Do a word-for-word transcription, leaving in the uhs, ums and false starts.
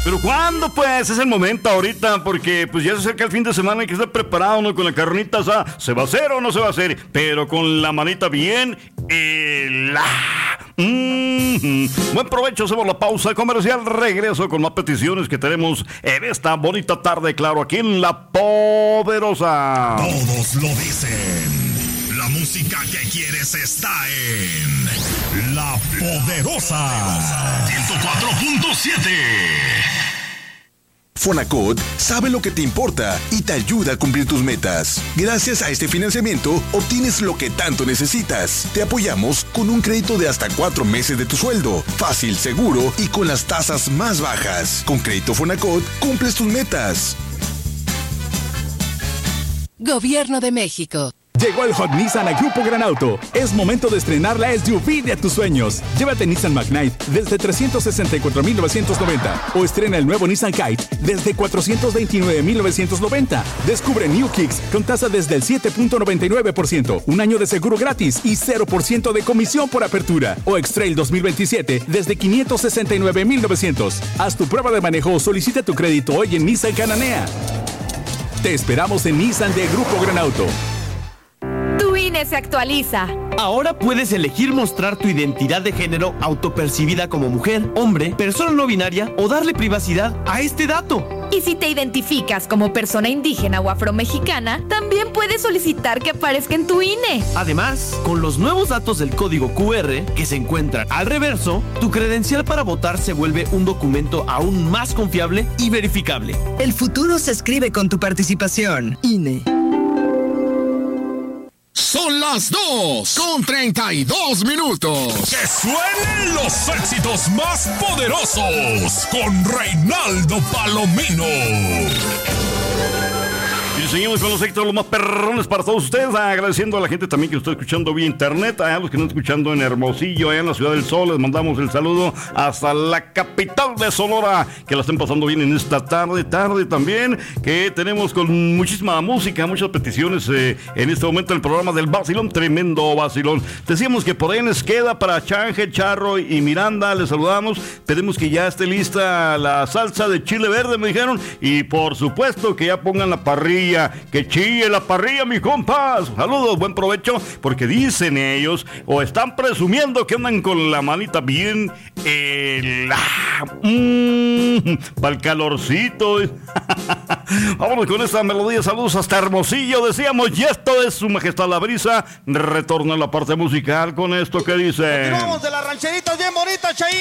Pero ¿cuándo, pues? Es el momento ahorita, porque pues ya se acerca el fin de semana, hay que estar preparado, ¿no? Con la carnita asada. ¿Se va a hacer o no se va a hacer? Pero con la manita bien helada. Mm-hmm. Buen provecho, hacemos la pausa comercial. Regreso con más peticiones que tenemos en esta bonita tarde, claro, aquí en La Poderosa. Todos lo dicen. La música que quieres está en La Poderosa ciento cuatro punto siete. Fonacot sabe lo que te importa y te ayuda a cumplir tus metas. Gracias a este financiamiento, obtienes lo que tanto necesitas. Te apoyamos con un crédito de hasta cuatro meses de tu sueldo. Fácil, seguro y con las tasas más bajas. Con Crédito Fonacot, cumples tus metas. Gobierno de México. Llegó el Hot Nissan a Grupo Gran Auto. Es momento de estrenar la S U V de tus sueños. Llévate Nissan Magnite desde trescientos sesenta y cuatro mil novecientos noventa o estrena el nuevo Nissan Kite desde cuatrocientos veintinueve mil novecientos noventa. Descubre New Kicks con tasa desde el siete punto noventa y nueve por ciento, un año de seguro gratis y cero por ciento de comisión por apertura. O X-Trail dos mil veintisiete desde quinientos sesenta y nueve mil novecientos. Haz tu prueba de manejo o solicita tu crédito hoy en Nissan Cananea. Te esperamos en Nissan de Grupo Gran Auto. Tu I N E se actualiza. Ahora puedes elegir mostrar tu identidad de género autopercibida como mujer, hombre, persona no binaria o darle privacidad a este dato. Y si te identificas como persona indígena o afromexicana, también puedes solicitar que aparezca en tu I N E. Además, con los nuevos datos del código Q R que se encuentran al reverso, tu credencial para votar se vuelve un documento aún más confiable y verificable. El futuro se escribe con tu participación. I N E. Son las dos con treinta y dos minutos. ¡Que suenen los éxitos más poderosos con Reinaldo Palomino! Y seguimos con los éxitos los más perrones para todos ustedes, agradeciendo a la gente también que nos está escuchando vía internet, a los que nos están escuchando en Hermosillo, allá en la Ciudad del Sol, les mandamos el saludo hasta la capital de Sonora, que la estén pasando bien en esta tarde, tarde también, que tenemos con muchísima música, muchas peticiones eh, en este momento en el programa del Vacilón, tremendo Vacilón. Decíamos que por ahí les queda para Chanje, Charro y Miranda, les saludamos, pedimos que ya esté lista la salsa de chile verde, me dijeron, y por supuesto que ya pongan la parrilla, que chille la parrilla, mis compas. Saludos, buen provecho, porque dicen ellos, o están presumiendo que andan con la manita bien helada. Mmm, para el calorcito. Vámonos con esta melodía. Saludos hasta Hermosillo, decíamos, y esto es Su Majestad la Brisa. Retorna a la parte musical con esto que dice. Continuamos de las rancheritas bien bonitas, Chay.